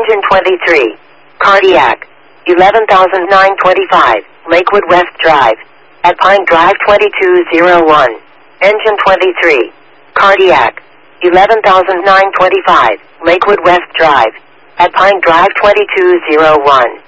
Engine 23. Cardiac. 11,925. Lakewood West Drive. At Pine Drive 2201. Engine 23. Cardiac. 11,925. Lakewood West Drive. At Pine Drive 2201.